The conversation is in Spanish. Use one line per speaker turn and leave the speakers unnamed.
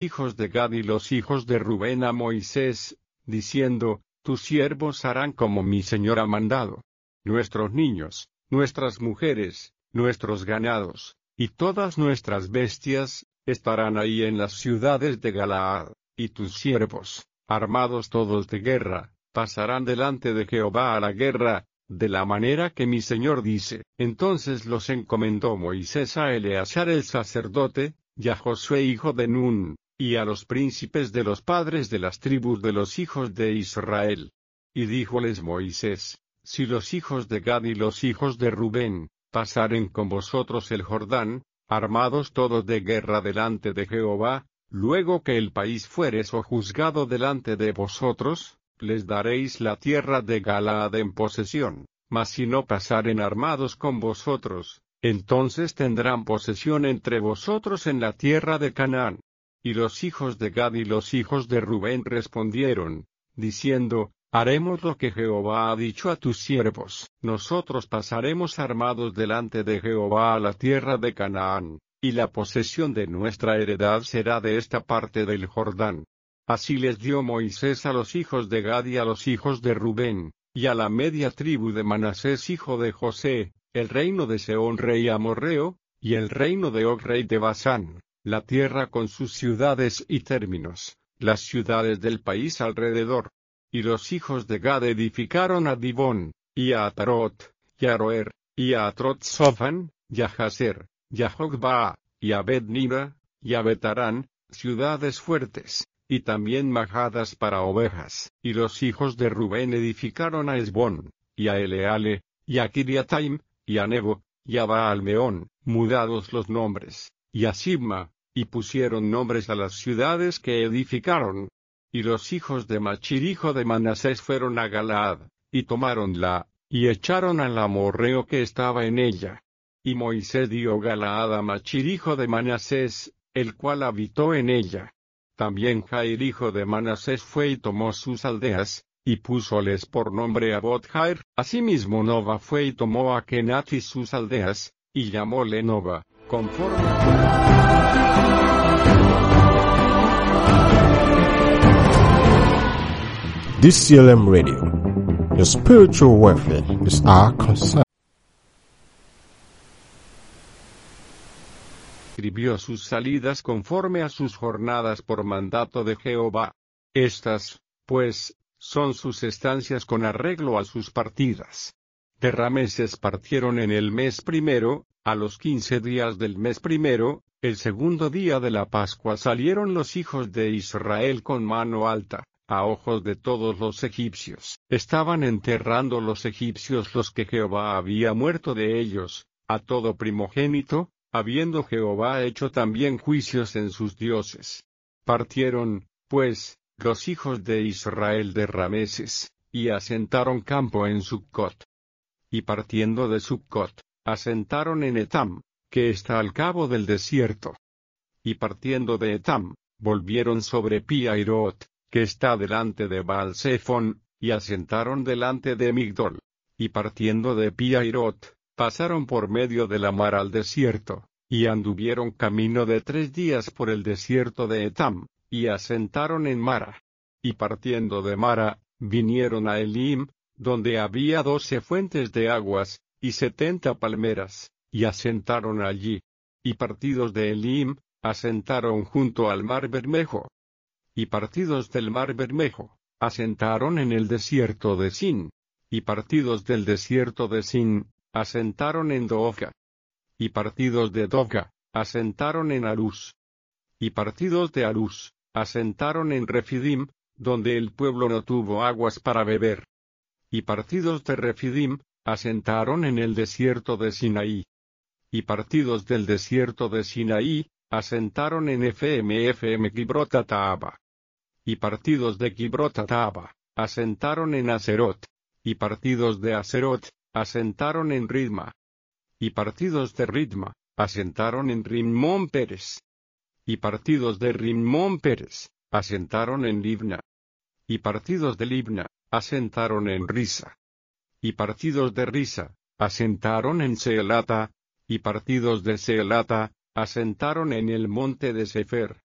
hijos de Gad y los hijos de Rubén a Moisés, diciendo: tus siervos harán como mi señor ha mandado. Nuestros niños, nuestras mujeres, nuestros ganados, y todas nuestras bestias, estarán ahí en las ciudades de Galaad, y tus siervos, armados todos de guerra, pasarán delante de Jehová a la guerra, de la manera que mi señor dice. Entonces los encomendó Moisés a Eleazar el sacerdote, y a Josué hijo de Nun, y a los príncipes de los padres de las tribus de los hijos de Israel. Y díjoles Moisés: si los hijos de Gad y los hijos de Rubén pasaren con vosotros el Jordán, armados todos de guerra delante de Jehová, luego que el país fuere sojuzgado delante de vosotros, les daréis la tierra de Galaad en posesión. Mas si no pasaren armados con vosotros, entonces tendrán posesión entre vosotros en la tierra de Canaán. Y los hijos de Gad y los hijos de Rubén respondieron, diciendo: haremos lo que Jehová ha dicho a tus siervos. Nosotros pasaremos armados delante de Jehová a la tierra de Canaán, y la posesión de nuestra heredad será de esta parte del Jordán. Así les dio Moisés a los hijos de Gad y a los hijos de Rubén, y a la media tribu de Manasés hijo de José, el reino de Sehón rey amorreo, y el reino de Og rey de Basán, la tierra con sus ciudades y términos, las ciudades del país alrededor. Y los hijos de Gad edificaron a Dibón, y a Atarot, y a Aroer, y a Atrot-Sofan, y a Jazer, y a Jogbaa, y a Bet-Nira, y a Betarán, ciudades fuertes, y también majadas para ovejas. Y los hijos de Rubén edificaron a Esbón, y a Eleale, y a Kiriataim, y a Nebo, y a Baal-Meón, mudados los nombres, y a Sibma, y pusieron nombres a las ciudades que edificaron. Y los hijos de Machir hijo de Manasés fueron a Galaad, y tomáronla, y echaron al amorreo que estaba en ella. Y Moisés dio Galaad a Machir hijo de Manasés, el cual habitó en ella. También Jair hijo de Manasés fue y tomó sus aldeas, y púsoles por nombre a Bot-Jair. Asimismo Nova fue y tomó a Kenat y sus aldeas, y llamóle Nova,
DCLM Radio. Your spiritual welfare is our concern.
Escribió sus salidas conforme a sus jornadas por mandato de Jehová. Estas, pues, son sus estancias con arreglo a sus partidas. De Rameses partieron en el mes primero, a los 15 días del mes primero, el segundo día de la Pascua salieron los hijos de Israel con mano alta. A ojos de todos los egipcios. Estaban enterrando los egipcios los que Jehová había muerto de ellos, a todo primogénito, habiendo Jehová hecho también juicios en sus dioses. Partieron, pues, los hijos de Israel de Rameses, y asentaron campo en Succot. Y partiendo de Succot, asentaron en Etam, que está al cabo del desierto. Y partiendo de Etam, volvieron sobre Pi-Hahirot, que está delante de Baal-Zephón, y asentaron delante de Migdol. Y partiendo de Pi-Hahirot, pasaron por medio de la mar al desierto, y anduvieron camino de 3 días por el desierto de Etam, y asentaron en Mara. Y partiendo de Mara, vinieron a Elim, donde había 12 fuentes de aguas, y 70 palmeras, y asentaron allí. Y partidos de Elim, asentaron junto al mar Bermejo. Y partidos del mar Bermejo, asentaron en el desierto de Sin. Y partidos del desierto de Sin, asentaron en Dovga. Y partidos de Dovga, asentaron en Arús. Y partidos de Arús, asentaron en Refidim, donde el pueblo no tuvo aguas para beber. Y partidos de Refidim, asentaron en el desierto de Sinaí. Y partidos del desierto de Sinaí, asentaron en Fm Kibrot-Hataava. Y partidos de Kibrot-Hataava, asentaron en Aserot. Y partidos de Aserot, asentaron en Ridma. Y partidos de Ridma, asentaron en Rimmón Pérez. Y partidos de Rimmón Pérez, asentaron en Libna. Y partidos de Libna, asentaron en Risa. Y partidos de Risa, asentaron en Seelata. Y partidos de Seelata, asentaron en el monte de Sefer.